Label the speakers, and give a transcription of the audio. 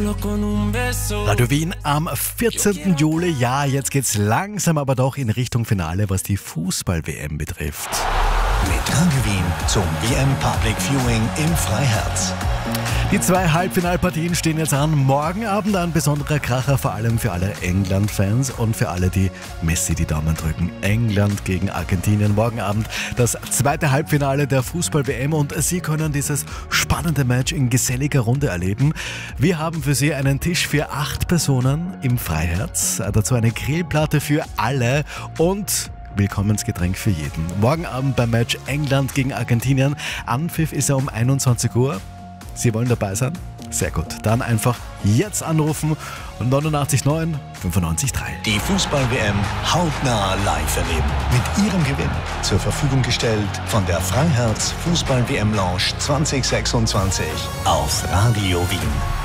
Speaker 1: Radio Wien am 14. Juli. Ja, jetzt geht's langsam aber doch in Richtung Finale, was die Fußball-WM betrifft.
Speaker 2: Mit Radio Wien zum WM Public Viewing im Freiherz.
Speaker 1: Die 2 Halbfinalpartien stehen jetzt an. Morgen Abend ein besonderer Kracher, vor allem für alle England-Fans und für alle, die Messi die Daumen drücken. England gegen Argentinien. Morgen Abend das 2. Halbfinale der Fußball-WM und Sie können dieses spannende Match in geselliger Runde erleben. Wir haben für Sie einen Tisch für 8 Personen im Freiherz. Dazu eine Grillplatte für alle und Willkommensgetränk für jeden. Morgen Abend beim Match England gegen Argentinien. Anpfiff ist um 21 Uhr. Sie wollen dabei sein? Sehr gut. Dann einfach jetzt anrufen und 89.9 95.3.
Speaker 2: Die Fußball-WM hautnah live erleben. Mit Ihrem Gewinn zur Verfügung gestellt von der Freiherz Fußball-WM Lounge 2026 auf Radio Wien.